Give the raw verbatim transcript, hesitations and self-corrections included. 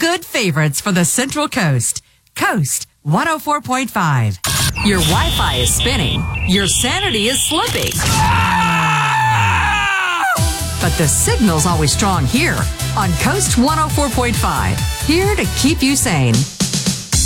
feel-good favorites for the Central Coast. Coast one oh four point five. Your Wi-Fi is spinning. Your sanity is slipping. But the signal's always strong here on Coast one oh four point five. Here to keep you sane.